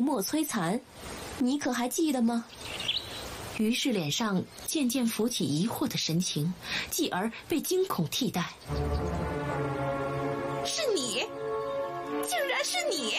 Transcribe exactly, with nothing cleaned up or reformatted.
莫摧残，你可还记得吗？于是脸上渐渐浮起疑惑的神情，继而被惊恐替代。 是你，竟然是你！